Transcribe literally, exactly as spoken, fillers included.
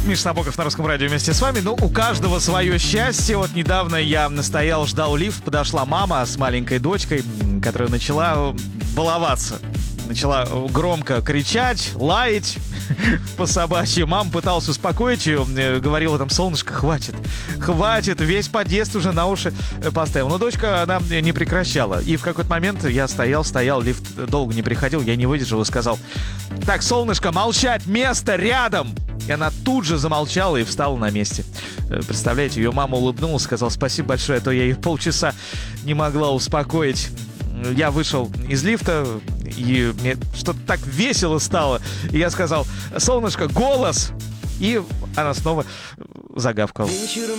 Миша Набоков на Русском радио вместе с вами. Ну, у каждого свое счастье. Вот недавно я стоял, ждал лифт, подошла мама с маленькой дочкой, которая начала баловаться. Начала громко кричать, лаять по собачьи. Мама пыталась успокоить ее, говорила там: солнышко, хватит, хватит, весь подъезд уже на уши поставил. Но дочка, она не прекращала. И в какой-то момент я стоял, стоял, лифт долго не приходил, я не выдержал и сказал: так, солнышко, молчать, место рядом. И она тут же замолчала и встала на месте. Представляете, ее мама улыбнулась, сказала: спасибо большое, а то я ее полчаса не могла успокоить. Я вышел из лифта, и мне что-то так весело стало. И я сказал: солнышко, голос! И она снова загавкала.